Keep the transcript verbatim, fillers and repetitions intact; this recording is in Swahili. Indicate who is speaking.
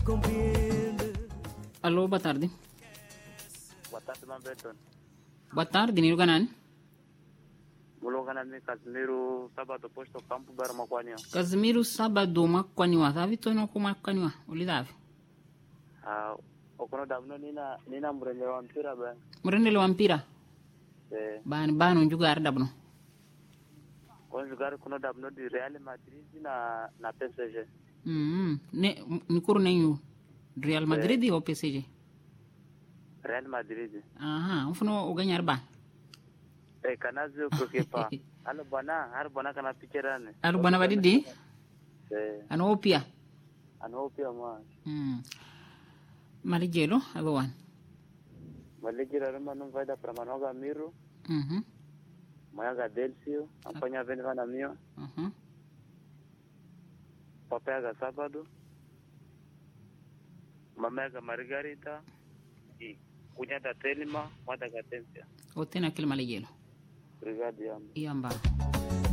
Speaker 1: Alô, boa tarde.
Speaker 2: Boa tarde, Mambeton.
Speaker 1: Boa tarde, ni lugar nani?
Speaker 2: Mulongana mi Casimiro sábado posto campo bara makwani.
Speaker 1: Casimiro sábado makwaniwa. Sabe to no kuma makwaniwa. Ulidavi.
Speaker 2: Ah, okono dabno nina nina mrenye wa mpira ba.
Speaker 1: Murendele wa mpira.
Speaker 2: Eh,
Speaker 1: Ban banu jugar dabno.
Speaker 2: kon jugar kono dabno di Real Madrid na na P S G.
Speaker 1: Mm. Ne ni kuru nenyu. Real Madrid ou P S G?
Speaker 2: Real Madrid.
Speaker 1: Aha, mfuno uganyar ba.
Speaker 2: Eh, kanazo kukipa. Alo bana, har bana kana picherane.
Speaker 1: Alu bana badidi?
Speaker 2: Eh,
Speaker 1: Ano opia.
Speaker 2: ano pia ma.
Speaker 1: Mm. Malijelo abawan.
Speaker 2: Maligira rema no vai da pramanoga Miro,
Speaker 1: Mhm.
Speaker 2: Mayaga Delcio, ampanya veni vana mio,
Speaker 1: Mhm.
Speaker 2: papayaga sábado. Mamayaga Margarita. E cunhada Telma, Madaga Tência.
Speaker 1: Otena kile malijelo.
Speaker 2: Obrigado, Yama.
Speaker 1: Iamba.